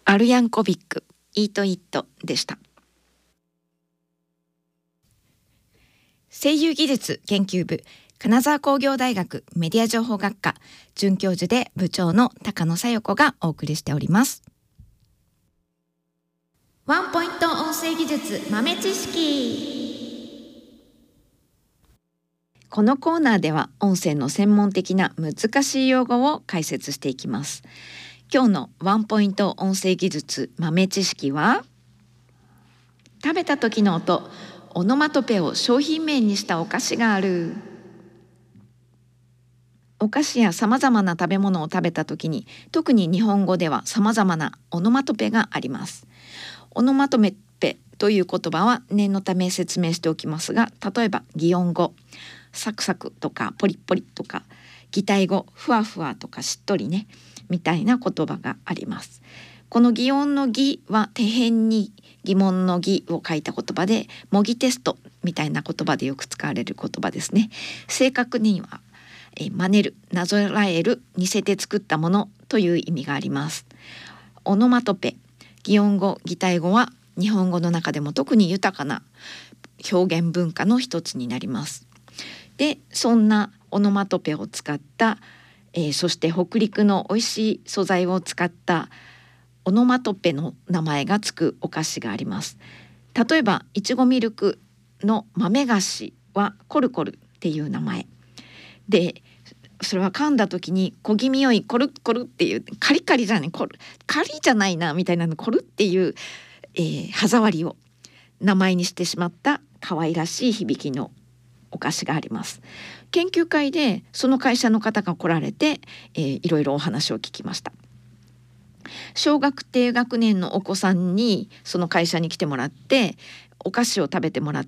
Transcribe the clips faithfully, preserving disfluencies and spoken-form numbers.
アルヤンコビックイートイットでした。声優技術研究部金沢工業大学メディア情報学科准教授で部長の高野紗代子がお送りしております。ワンポイント音声技術豆知識。このコーナーでは音声の専門的な難しい用語を解説していきます。今日のワンポイント音声技術豆知識は、食べた時の音、オノマトペを商品名にしたお菓子がある。お菓子やさまざまな食べ物を食べた時に、特に日本語ではさまざまなオノマトペがあります。オノマトペという言葉は念のため説明しておきますが、例えば擬音語サクサクとかポリポリとか、擬態語ふわふわとかしっとりねみたいな言葉があります。この擬音の擬は底辺に疑問の擬を書いた言葉で、模擬テストみたいな言葉でよく使われる言葉ですね。正確にはえ真似る、なぞらえる、似せて作ったものという意味があります。オノマトペ、擬音語、擬態語は日本語の中でも特に豊かな表現文化の一つになります。で、そんなオノマトペを使った、えー、そして北陸の美味しい素材を使ったオノマトペの名前がつくお菓子があります。例えばいちごミルクの豆菓子はコルコルっていう名前で、それは噛んだ時に小気味よいコルコルっていう、カリカリじゃないコルカリじゃないなみたいなのコルっていう、えー、歯触りを名前にしてしまった可愛らしい響きのお菓子があります。研究会でその会社の方が来られて、えー、いろいろお話を聞きました。小学低学年のお子さんにその会社に来てもらって、お菓子を食べてもらって、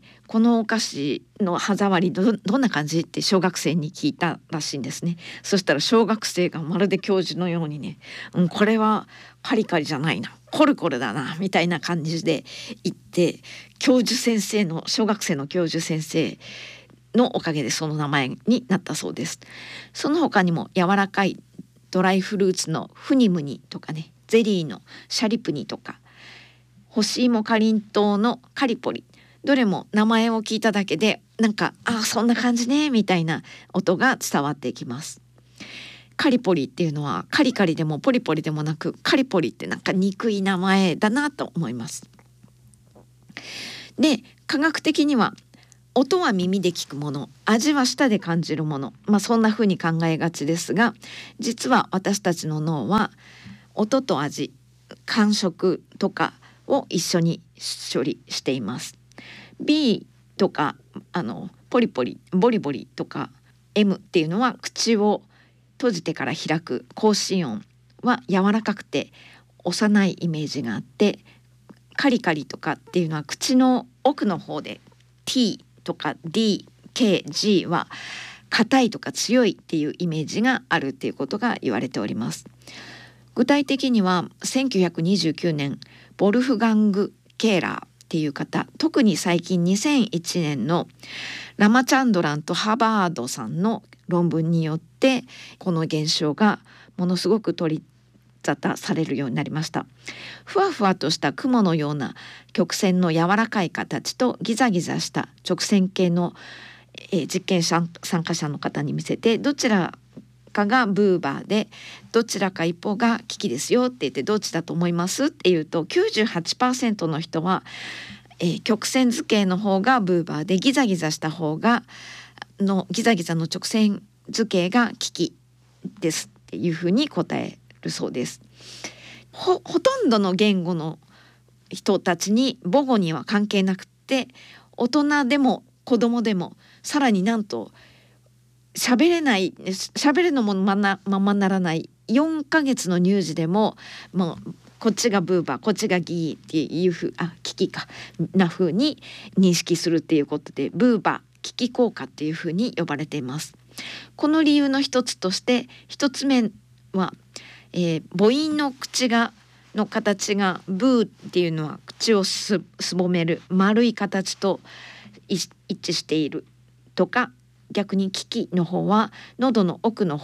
このお菓子の歯触り ど, どんな感じって小学生に聞いたらしいんですね。そしたら小学生がまるで教授のようにね、うん、これはカリカリじゃないな、コルコルだなみたいな感じで言って、教授先生の小学生の教授先生のおかげでその名前になったそうです。その他にも柔らかいドライフルーツのフニムニとかね、ゼリーのシャリプニとか、干し芋かりんとうのカリポリ、どれも名前を聞いただけでなんか、あ、そんな感じねみたいな音が伝わっていきます。カリポリっていうのはカリカリでもポリポリでもなく、カリポリってなんか憎い名前だなと思います。で、科学的には音は耳で聞くもの、味は舌で感じるもの、まあ、そんな風に考えがちですが、実は私たちの脳は音と味、感触とかを一緒に処理しています。 B とかあのポリポリボリボリとか M っていうのは口を閉じてから開く高心音は柔らかくて幼いイメージがあって、カリカリとかっていうのは口の奥の方で T とか D、K、G は硬いとか強いっていうイメージがあるっていうことが言われております。具体的にはせんきゅうひゃくにじゅうきゅうねんボルフガング・ケーラーっていう方、特に最近にせんいちねんのラマチャンドランとハバードさんの論文によってこの現象がものすごく取り沙汰されるようになりました。ふわふわとした雲のような曲線の柔らかい形とギザギザした直線形の、えー、実験者参加者の方に見せて、どちらかがブーバーでどちらか一方がキキですよって言って、どっちだと思いますっていうと きゅうじゅうはちパーセント の人は、えー、曲線図形の方がブーバーで、ギザギザした方がのギザギザの直線図形がキキですっていうふうに答えるそうです。 ほ, ほとんどの言語の人たちに母語には関係なくて、大人でも子供でも、さらになんと喋れない喋るのもまなままならないよんかげつの乳児でも、もうこっちがブーバーこっちがギーっていうふうあキキかな風に認識するっていうことで、ブーバーキキ効果っていうふうに呼ばれています。この理由の一つとして一つ目は、えー、母音の口がの形がブーっていうのは口を す, すぼめる丸い形と一致しているとか、逆にキキの方は喉の奥の方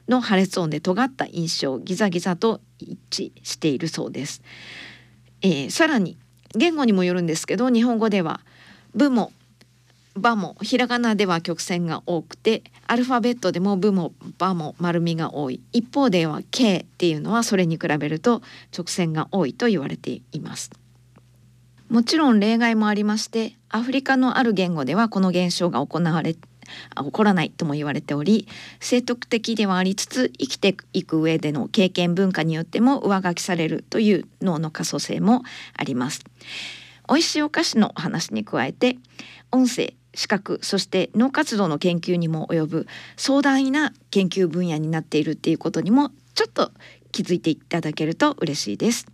の破裂音で尖った印象ギザギザと一致しているそうです。えー、さらに言語にもよるんですけど、日本語ではブもバもひらがなでは曲線が多くて、アルファベットでもブもバも丸みが多い。一方では K っていうのはそれに比べると直線が多いと言われています。もちろん例外もありまして、アフリカのある言語ではこの現象が行われ起こらないとも言われており、生徳的ではありつつ生きていく上での経験文化によっても上書きされるという脳の可塑性もあります。美味しいお菓子の話に加えて、音声、視覚、そして脳活動の研究にも及ぶ壮大な研究分野になっているっていうことにもちょっと気づいていただけると嬉しいです。